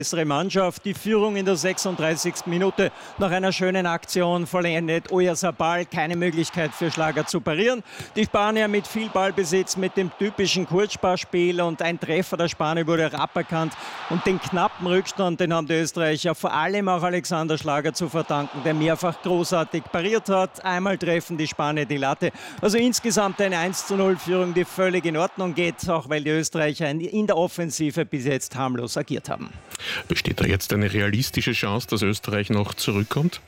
Bessere Mannschaft, die Führung in der 36. Minute nach einer schönen Aktion vollendet. Oyarzabal, keine Möglichkeit für Schlager zu parieren. Die Spanier mit viel Ballbesitz, mit dem typischen Kurzsparspiel und ein Treffer der Spanier wurde auch aberkannt. Und den knappen Rückstand, den haben die Österreicher vor allem auch Alexander Schlager zu verdanken, der mehrfach großartig pariert hat. Einmal treffen die Spanier die Latte. Also insgesamt eine 1:0-Führung, die völlig in Ordnung geht, auch weil die Österreicher in der Offensive bis jetzt harmlos agiert haben. Besteht da jetzt eine realistische Chance, dass Österreich noch zurückkommt?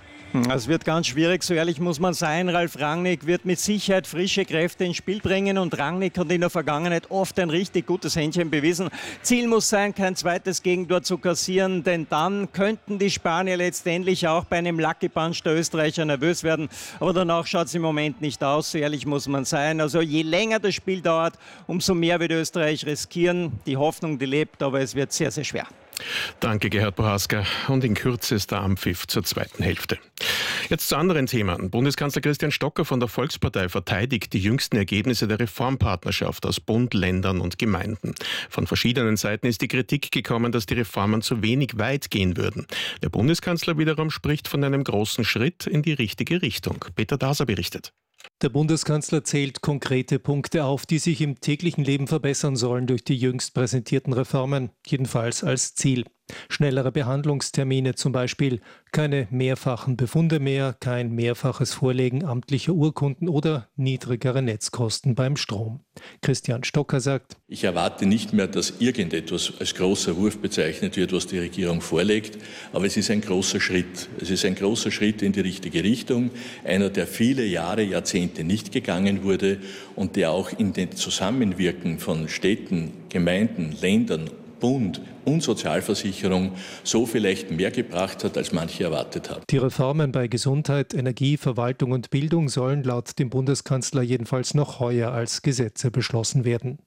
Es wird ganz schwierig, so ehrlich muss man sein. Ralf Rangnick wird mit Sicherheit frische Kräfte ins Spiel bringen und Rangnick hat in der Vergangenheit oft ein richtig gutes Händchen bewiesen. Ziel muss sein, kein zweites Gegentor zu kassieren, denn dann könnten die Spanier letztendlich auch bei einem Lucky Punch der Österreicher nervös werden. Aber danach schaut es im Moment nicht aus, so ehrlich muss man sein. Also je länger das Spiel dauert, umso mehr wird Österreich riskieren. Die Hoffnung, die lebt, aber es wird sehr, sehr schwer. Danke, Gerhard Bohaska. Und in Kürze ist der Anpfiff zur zweiten Hälfte. Jetzt zu anderen Themen. Bundeskanzler Christian Stocker von der Volkspartei verteidigt die jüngsten Ergebnisse der Reformpartnerschaft aus Bund, Ländern und Gemeinden. Von verschiedenen Seiten ist die Kritik gekommen, dass die Reformen zu wenig weit gehen würden. Der Bundeskanzler wiederum spricht von einem großen Schritt in die richtige Richtung. Peter Daser berichtet. Der Bundeskanzler zählt konkrete Punkte auf, die sich im täglichen Leben verbessern sollen durch die jüngst präsentierten Reformen, jedenfalls als Ziel. Schnellere Behandlungstermine zum Beispiel, keine mehrfachen Befunde mehr, kein mehrfaches Vorlegen amtlicher Urkunden oder niedrigere Netzkosten beim Strom. Christian Stocker sagt: Ich erwarte nicht mehr, dass irgendetwas als großer Wurf bezeichnet wird, was die Regierung vorlegt, aber es ist ein großer Schritt. Es ist ein großer Schritt in die richtige Richtung, einer, der viele Jahre, Jahrzehnte nicht gegangen wurde und der auch in den Zusammenwirken von Städten, Gemeinden, Ländern, Bund und Sozialversicherung so vielleicht mehr gebracht hat, als manche erwartet haben. Die Reformen bei Gesundheit, Energie, Verwaltung und Bildung sollen laut dem Bundeskanzler jedenfalls noch heuer als Gesetze beschlossen werden.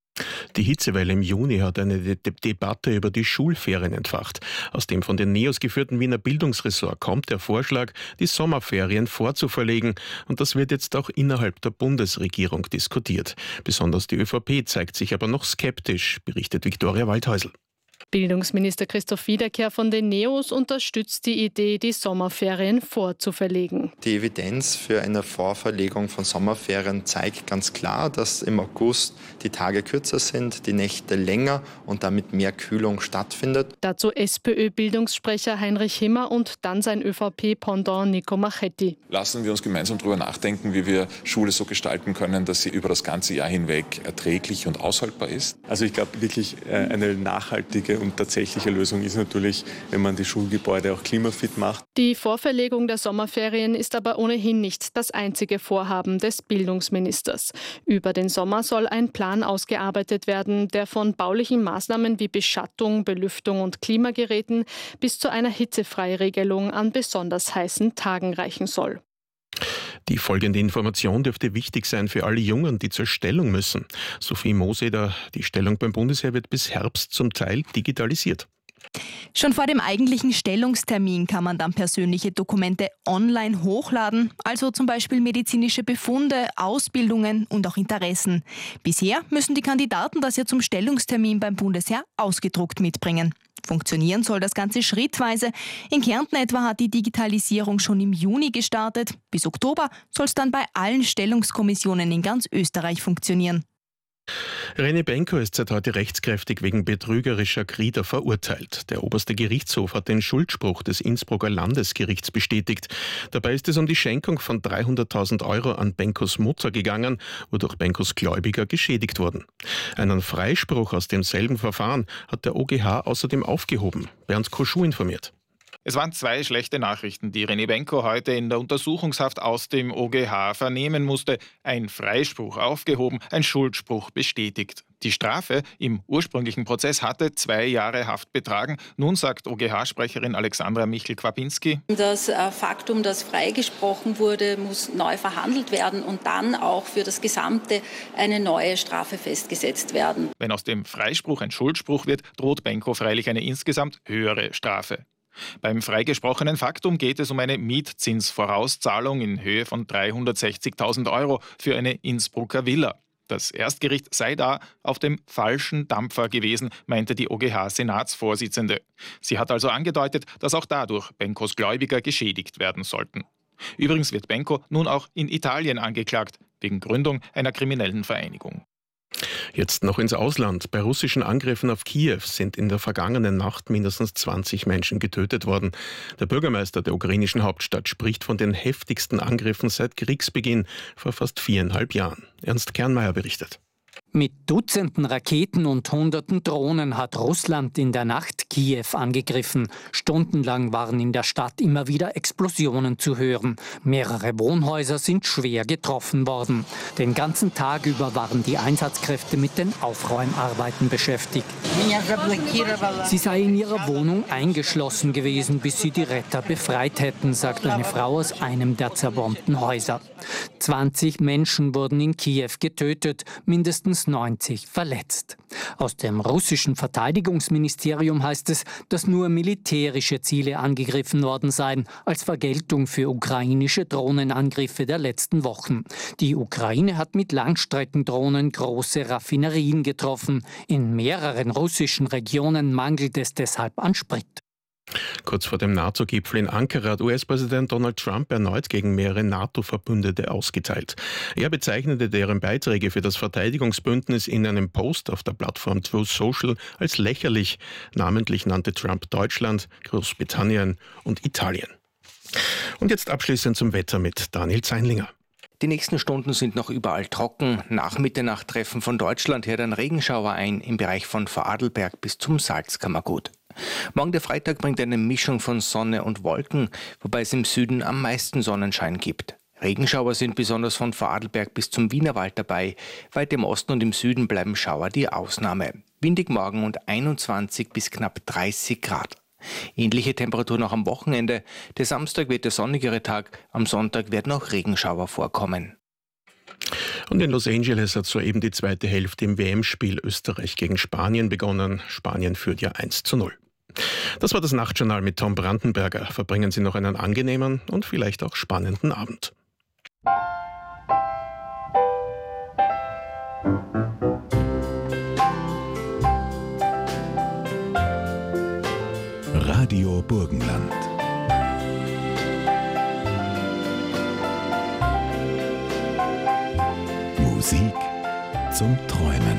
Die Hitzewelle im Juni hat eine Debatte über die Schulferien entfacht. Aus dem von den NEOS geführten Wiener Bildungsressort kommt der Vorschlag, die Sommerferien vorzuverlegen. Und das wird jetzt auch innerhalb der Bundesregierung diskutiert. Besonders die ÖVP zeigt sich aber noch skeptisch, berichtet Viktoria Waldhäusl. Bildungsminister Christoph Wiederkehr von den NEOS unterstützt die Idee, die Sommerferien vorzuverlegen. Die Evidenz für eine Vorverlegung von Sommerferien zeigt ganz klar, dass im August die Tage kürzer sind, die Nächte länger und damit mehr Kühlung stattfindet. Dazu SPÖ-Bildungssprecher Heinrich Himmer und dann sein ÖVP-Pendant Nico Machetti. Lassen wir uns gemeinsam darüber nachdenken, wie wir Schule so gestalten können, dass sie über das ganze Jahr hinweg erträglich und aushaltbar ist. Also ich glaube wirklich eine nachhaltige und tatsächliche Lösung ist natürlich, wenn man die Schulgebäude auch klimafit macht. Die Vorverlegung der Sommerferien ist aber ohnehin nicht das einzige Vorhaben des Bildungsministers. Über den Sommer soll ein Plan ausgearbeitet werden, der von baulichen Maßnahmen wie Beschattung, Belüftung und Klimageräten bis zu einer Hitzefreiregelung an besonders heißen Tagen reichen soll. Die folgende Information dürfte wichtig sein für alle Jungen, die zur Stellung müssen. Sophie Mooseder, die Stellung beim Bundesheer wird bis Herbst zum Teil digitalisiert. Schon vor dem eigentlichen Stellungstermin kann man dann persönliche Dokumente online hochladen, also zum Beispiel medizinische Befunde, Ausbildungen und auch Interessen. Bisher müssen die Kandidaten das ja zum Stellungstermin beim Bundesheer ausgedruckt mitbringen. Funktionieren soll das Ganze schrittweise. In Kärnten etwa hat die Digitalisierung schon im Juni gestartet. Bis Oktober soll es dann bei allen Stellungskommissionen in ganz Österreich funktionieren. René Benko ist seit heute rechtskräftig wegen betrügerischer Grieder verurteilt. Der oberste Gerichtshof hat den Schuldspruch des Innsbrucker Landesgerichts bestätigt. Dabei ist es um die Schenkung von 300.000 Euro an Benkos Mutter gegangen, wodurch Benkos Gläubiger geschädigt wurden. Einen Freispruch aus demselben Verfahren hat der OGH außerdem aufgehoben. Bernd Koschuh informiert. Es waren zwei schlechte Nachrichten, die René Benko heute in der Untersuchungshaft aus dem OGH vernehmen musste. Ein Freispruch aufgehoben, ein Schuldspruch bestätigt. Die Strafe im ursprünglichen Prozess hatte 2 Jahre Haft betragen. Nun sagt OGH-Sprecherin Alexandra Michel-Kwapinski: Das Faktum, das freigesprochen wurde, muss neu verhandelt werden und dann auch für das Gesamte eine neue Strafe festgesetzt werden. Wenn aus dem Freispruch ein Schuldspruch wird, droht Benko freilich eine insgesamt höhere Strafe. Beim freigesprochenen Faktum geht es um eine Mietzinsvorauszahlung in Höhe von 360.000 Euro für eine Innsbrucker Villa. Das Erstgericht sei da auf dem falschen Dampfer gewesen, meinte die OGH-Senatsvorsitzende. Sie hat also angedeutet, dass auch dadurch Bencos Gläubiger geschädigt werden sollten. Übrigens wird Benco nun auch in Italien angeklagt, wegen Gründung einer kriminellen Vereinigung. Jetzt noch ins Ausland. Bei russischen Angriffen auf Kiew sind in der vergangenen Nacht mindestens 20 Menschen getötet worden. Der Bürgermeister der ukrainischen Hauptstadt spricht von den heftigsten Angriffen seit Kriegsbeginn vor fast 4,5 Jahren. Ernst Kernmeier berichtet. Mit Dutzenden Raketen und Hunderten Drohnen hat Russland in der Nacht Kiew angegriffen. Stundenlang waren in der Stadt immer wieder Explosionen zu hören. Mehrere Wohnhäuser sind schwer getroffen worden. Den ganzen Tag über waren die Einsatzkräfte mit den Aufräumarbeiten beschäftigt. Sie sei in ihrer Wohnung eingeschlossen gewesen, bis sie die Retter befreit hätten, sagt eine Frau aus einem der zerbombten Häuser. 20 Menschen wurden in Kiew getötet, mindestens 90 verletzt. Aus dem russischen Verteidigungsministerium heißt es, dass nur militärische Ziele angegriffen worden seien, als Vergeltung für ukrainische Drohnenangriffe der letzten Wochen. Die Ukraine hat mit Langstreckendrohnen große Raffinerien getroffen. In mehreren russischen Regionen mangelt es deshalb an Sprit. Kurz vor dem NATO-Gipfel in Ankara hat US-Präsident Donald Trump erneut gegen mehrere NATO-Verbündete ausgeteilt. Er bezeichnete deren Beiträge für das Verteidigungsbündnis in einem Post auf der Plattform Truth Social als lächerlich. Namentlich nannte Trump Deutschland, Großbritannien und Italien. Und jetzt abschließend zum Wetter mit Daniel Zeinlinger. Die nächsten Stunden sind noch überall trocken. Nach Mitternacht treffen von Deutschland her dann Regenschauer ein, im Bereich von Vorarlberg bis zum Salzkammergut. Morgen der Freitag bringt eine Mischung von Sonne und Wolken, wobei es im Süden am meisten Sonnenschein gibt. Regenschauer sind besonders von Vorarlberg bis zum Wienerwald dabei. Weit im Osten und im Süden bleiben Schauer die Ausnahme. Windig morgen und 21 bis knapp 30 Grad. Ähnliche Temperaturen auch am Wochenende. Der Samstag wird der sonnigere Tag, am Sonntag werden auch Regenschauer vorkommen. Und in Los Angeles hat soeben die zweite Hälfte im WM-Spiel Österreich gegen Spanien begonnen. Spanien führt ja 1:0. Das war das Nachtjournal mit Tom Brandenberger. Verbringen Sie noch einen angenehmen und vielleicht auch spannenden Abend. Radio Burgenland. Musik zum Träumen.